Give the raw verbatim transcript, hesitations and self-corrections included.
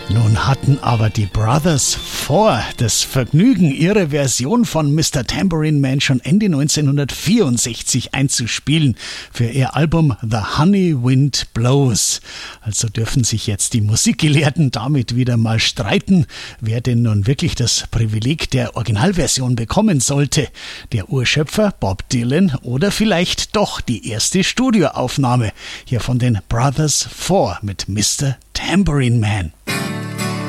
Nun hatten aber die Brothers Four das Vergnügen, ihre Version von Mister Tambourine Man schon Ende neunzehnhundertvierundsechzig einzuspielen für ihr Album The Honey Wind Blows. Also dürfen sich jetzt die Musikgelehrten damit wieder mal streiten, wer denn nun wirklich das Privileg der Originalversion bekommen sollte. Der Urschöpfer Bob Dylan oder vielleicht doch die erste Studioaufnahme hier von den Brothers Four mit Mister Tambourine Man.